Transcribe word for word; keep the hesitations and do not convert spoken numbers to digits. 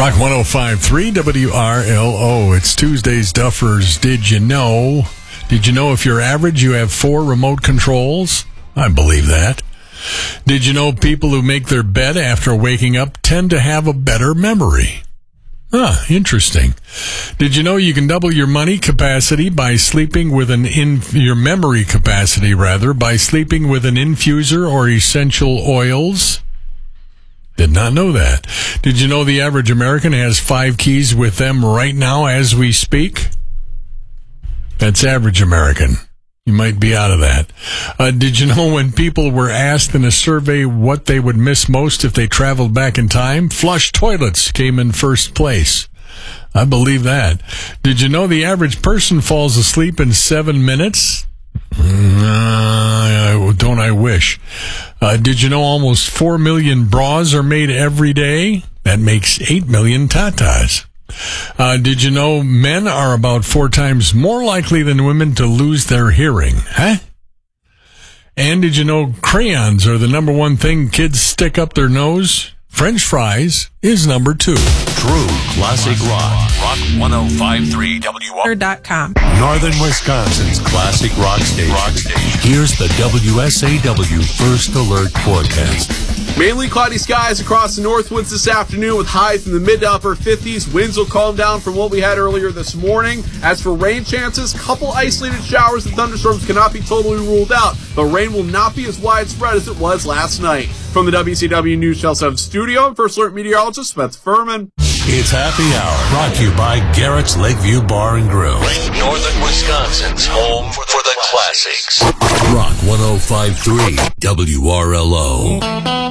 Rock one oh five point three W R L O. It's Tuesday's Duffers. Did you know? Did you know if you're average, you have four remote controls? I believe that. Did you know people who make their bed after waking up tend to have a better memory? Ah, interesting. Did you know you can double your money capacity by sleeping with an in your memory capacity rather by sleeping with an infuser or essential oils? Did not know that. Did you know the average American has five keys with them right now as we speak? That's average American. You might be out of that. Uh, did you know when people were asked in a survey what they would miss most if they traveled back in time? Flush toilets came in first place. I believe that. Did you know the average person falls asleep in seven minutes? Uh, don't I wish. Uh, did you know almost four million bras are made every day? That makes eight million tatas. Uh, did you know men are about four times more likely than women to lose their hearing? Huh? And did you know crayons are the number one thing kids stick up their nose? French fries is number two. True classic rock. Rock one oh five point three W R dot com. Northern Wisconsin's classic rock station. Rock station. Here's the W S A W First Alert forecast. Mainly cloudy skies across the Northwoods this afternoon with highs in the mid to upper fifties. Winds will calm down from what we had earlier this morning. As for rain chances, couple isolated showers and thunderstorms cannot be totally ruled out, but rain will not be as widespread as it was last night. From the W C W News Channel seven studio, I'm First Alert meteorologist Spencer Furman. It's Happy Hour, brought to you by Garrett's Lakeview Bar and Grill. Northern Wisconsin's home for the classics. Rock one oh five point three W R L O.